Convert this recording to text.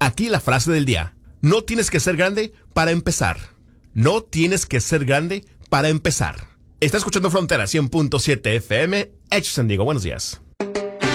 Aquí la frase del día. No tienes que ser grande para empezar. No tienes que ser grande para empezar. Está escuchando Frontera 100.7 FM, Hecho San Diego. Buenos días.